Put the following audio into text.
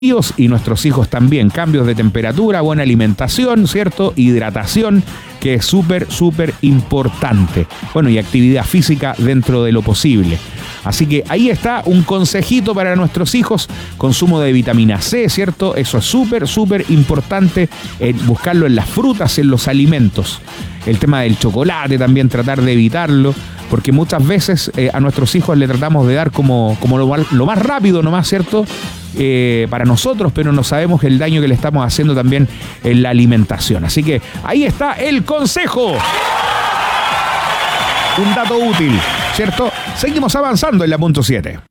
y nuestros hijos también. Cambios de temperatura, buena alimentación, ¿cierto? Hidratación, que es súper importante. Bueno, y actividad física dentro de lo posible. Así que ahí está un consejito para nuestros hijos. Consumo de vitamina C, ¿cierto? Eso es súper importante. Buscarlo en las frutas, en los alimentos. El tema del chocolate también, tratar de evitarlo. Porque muchas veces a nuestros hijos le tratamos de dar como lo más rápido nomás, ¿cierto? Para nosotros, pero no sabemos el daño que le estamos haciendo también en la alimentación. Así que ahí está el consejo. Un dato útil, ¿cierto? Seguimos avanzando en la punto 7.